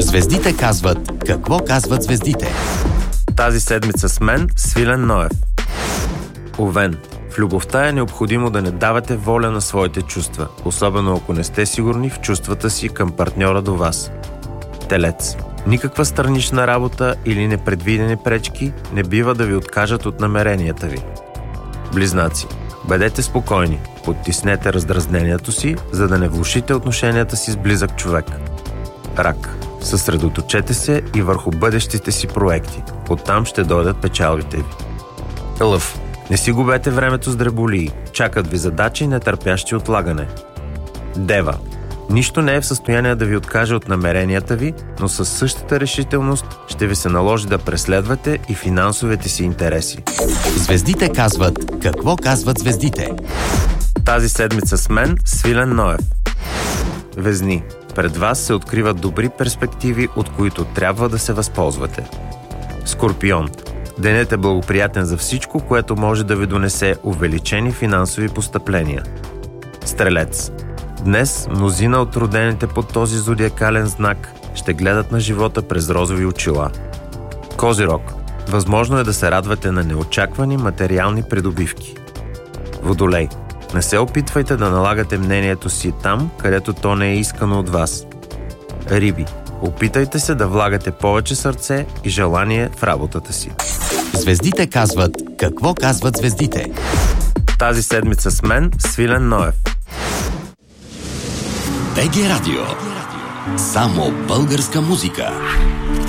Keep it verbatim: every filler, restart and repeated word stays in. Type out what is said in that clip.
Звездите казват какво казват звездите. Тази седмица с мен Свилен Ноев. Овен. В любовта е необходимо да не давате воля на своите чувства, особено ако не сте сигурни в чувствата си към партньора до вас. Телец. Никаква странична работа или непредвидени пречки не бива да ви откажат от намеренията ви. Близнаци. Бъдете спокойни, подтиснете раздразнението си, за да не влошите отношенията си с близък човек. Рак. Съсредоточете се и върху бъдещите си проекти. Оттам ще дойдат печалбите ви. Лъв. Не си губете времето с дреболии. Чакат ви задачи, нетърпящи отлагане. Дева. Нищо не е в състояние да ви откаже от намеренията ви, но със същата решителност ще ви се наложи да преследвате и финансовите си интереси. Звездите казват какво казват звездите. Тази седмица с мен Свилен Ноев. Везни. Пред вас се откриват добри перспективи, от които трябва да се възползвате. Скорпион. Денят е благоприятен за всичко, което може да ви донесе увеличени финансови постъпления. Стрелец. Днес мнозина от родените под този зодиакален знак ще гледат на живота през розови очила. Козирог. Възможно е да се радвате на неочаквани материални придобивки. Водолей. Не се опитвайте да налагате мнението си там, където то не е искано от вас. Риби. Опитайте се да влагате повече сърце и желание в работата си. Звездите казват какво казват звездите. Тази седмица с мен Свилен Ноев. БГ Радио. Само българска музика.